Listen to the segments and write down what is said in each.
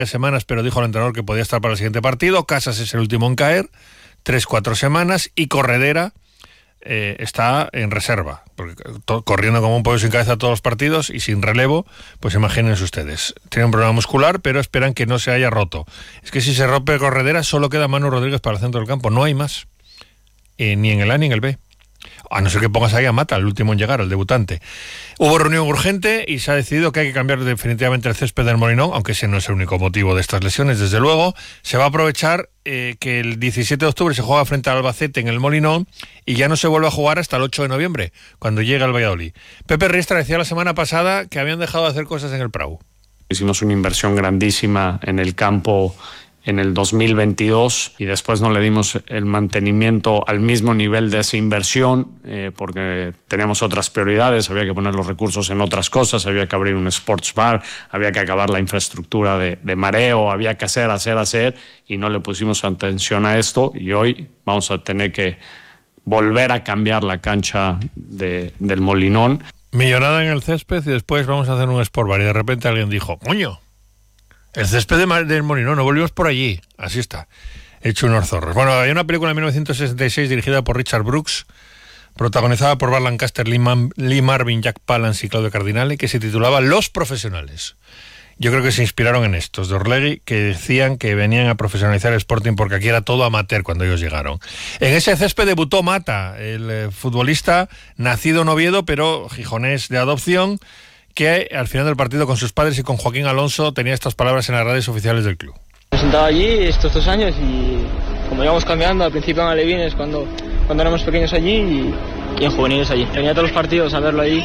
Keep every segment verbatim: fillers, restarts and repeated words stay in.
semanas, pero dijo el entrenador que podía estar para el siguiente partido. Casas es el último en caer, tres, cuatro semanas, y Corredera eh, está en reserva, porque to, corriendo como un pollo sin cabeza todos los partidos y sin relevo, pues imagínense ustedes. Tiene un problema muscular, pero esperan que no se haya roto. Es que si se rompe Corredera, solo queda Manu Rodríguez para el centro del campo, no hay más, eh, ni en el A ni en el B. A no ser que pongas ahí a Mata, el último en llegar, el debutante. Hubo reunión urgente y se ha decidido que hay que cambiar definitivamente el césped del Molinón, aunque ese no es el único motivo de estas lesiones, desde luego. Se va a aprovechar eh, que el diecisiete de octubre se juega frente al Albacete en el Molinón y ya no se vuelve a jugar hasta el ocho de noviembre, cuando llega el Valladolid. Pepe Riestra decía la semana pasada que habían dejado de hacer cosas en el Prau. Hicimos una inversión grandísima en el campo en el dos mil veintidós y después no le dimos el mantenimiento al mismo nivel de esa inversión eh, porque teníamos otras prioridades, había que poner los recursos en otras cosas, había que abrir un sports bar, había que acabar la infraestructura de, de mareo, había que hacer, hacer, hacer y no le pusimos atención a esto y hoy vamos a tener que volver a cambiar la cancha de, del Molinón. Millonada en el césped y después vamos a hacer un sport bar y de repente alguien dijo, ¡coño! El césped de Mar- del Molinón, no volvimos por allí. Así está, hecho unos zorros. Bueno, hay una película en mil novecientos sesenta y seis dirigida por Richard Brooks, protagonizada por Burt Lancaster, Lee, Man- Lee Marvin, Jack Palance y Claudio Cardinale, que se titulaba Los Profesionales. Yo creo que se inspiraron en estos de Orlegui, que decían que venían a profesionalizar el Sporting porque aquí era todo amateur cuando ellos llegaron. En ese césped debutó Mata, el eh, futbolista nacido en Oviedo, pero gijonés de adopción, que al final del partido con sus padres y con Joaquín Alonso tenía estas palabras en las redes oficiales del club. Me sentaba allí estos dos años y como íbamos cambiando, al principio en alevines cuando, cuando éramos pequeños allí y, y en juveniles allí. Venía todos los partidos a verlo allí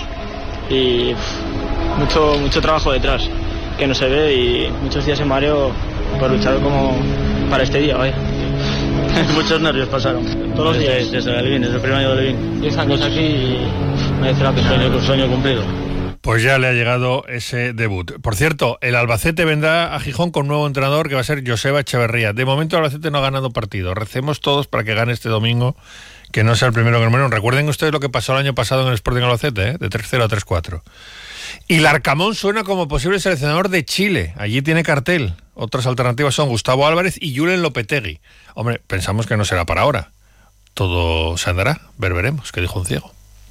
y pff, mucho, mucho trabajo detrás que no se ve y muchos días en mareo por luchar como para este día, vaya. Muchos nervios pasaron, todos los días. Desde el alevines, desde el primer año de alevines. Diez años aquí y merece la pena. Sueño, sueño cumplido. Pues ya le ha llegado ese debut. Por cierto, el Albacete vendrá a Gijón con un nuevo entrenador que va a ser Joseba Echeverría. De momento el Albacete no ha ganado partido. Recemos todos para que gane este domingo, que no sea el primero en el Molinón. Recuerden ustedes lo que pasó el año pasado en el Sporting Albacete, ¿eh? De tres cero a tres cuatro. Y Larcamón suena como posible seleccionador de Chile. Allí tiene cartel. Otras alternativas son Gustavo Álvarez y Julen Lopetegui. Hombre, pensamos que no será para ahora. Todo se andará. Ver, veremos, que dijo un ciego.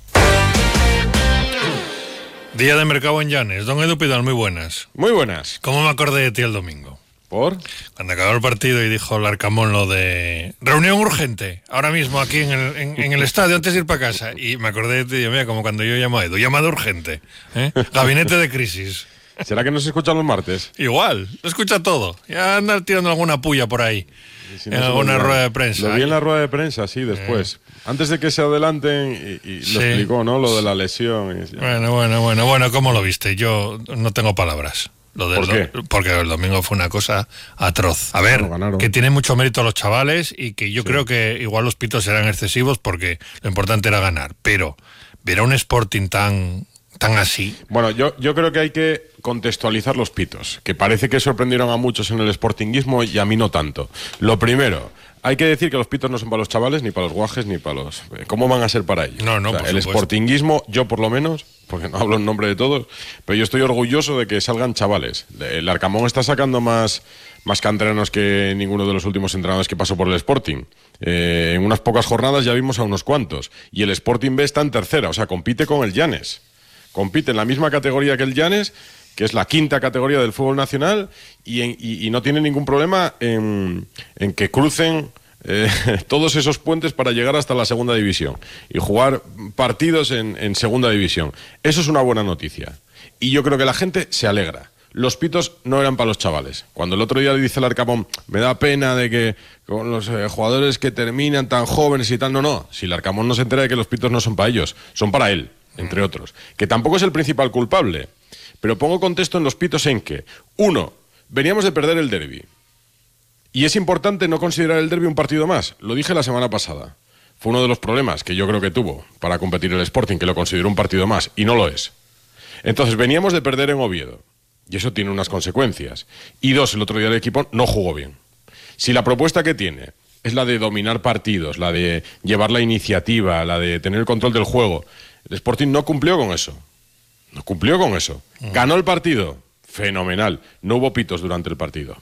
Día de mercado en Llanes. Don Edu Pidal, muy buenas. Muy buenas. ¿Cómo me acordé de ti el domingo? ¿Por? Cuando acabó el partido y dijo Larcamón lo de reunión urgente, ahora mismo aquí en el, en, en el estadio antes de ir para casa. Y me acordé de ti, Dios mío, como cuando yo llamo a Edu, llamada urgente, ¿eh? Gabinete de crisis. ¿Será que no se escuchan los martes? Igual, lo escucha todo. Ya anda tirando alguna puya por ahí, si no en alguna rueda de prensa. Lo vi en la rueda de prensa, sí, después. Eh. Antes de que se adelanten, y, y lo sí. explicó, ¿no? Lo de la lesión. Y, bueno, bueno, bueno, bueno, ¿cómo lo viste? Yo no tengo palabras. Lo del ¿Por qué? Do- porque el domingo fue una cosa atroz. A ver, no que tienen mucho mérito los chavales y que yo sí. creo que igual los pitos eran excesivos porque lo importante era ganar. Pero ver a un Sporting tan... tan así. Bueno, yo, yo creo que hay que contextualizar los pitos, que parece que sorprendieron a muchos en el sportinguismo y a mí no tanto. Lo primero, hay que decir que los pitos no son para los chavales, ni para los guajes, ni para los... ¿Cómo van a ser para ellos? No, no, o sea, por el supuesto. sportinguismo, yo por lo menos, porque no hablo en nombre de todos, pero yo estoy orgulloso de que salgan chavales. El Arcamón está sacando más, más canteranos que ninguno de los últimos entrenadores que pasó por el Sporting. Eh, en unas pocas jornadas ya vimos a unos cuantos. Y el Sporting B está en tercera, o sea, compite con el Llanes. Compite en la misma categoría que el Llanes, que es la quinta categoría del fútbol nacional, y, en, y, y no tiene ningún problema en, en que crucen eh, todos esos puentes para llegar hasta la segunda división y jugar partidos en, en segunda división. Eso es una buena noticia. Y yo creo que la gente se alegra. Los pitos no eran para los chavales. Cuando el otro día le dice el Arcamón, me da pena de que con los eh, jugadores que terminan tan jóvenes y tal, no, no. Si el Arcamón no se entera de que los pitos no son para ellos, son para él, entre otros. Que tampoco es el principal culpable. Pero pongo contexto en los pitos en que, uno, veníamos de perder el derbi. Y es importante no considerar el derbi un partido más. Lo dije la semana pasada. Fue uno de los problemas que yo creo que tuvo para competir el Sporting, que lo consideró un partido más, y no lo es. Entonces, veníamos de perder en Oviedo. Y eso tiene unas consecuencias. Y dos, el otro día el equipo no jugó bien. Si la propuesta que tiene es la de dominar partidos, la de llevar la iniciativa, la de tener el control del juego, el Sporting no cumplió con eso. No cumplió con eso. ¿Ganó el partido? Fenomenal. No hubo pitos durante el partido.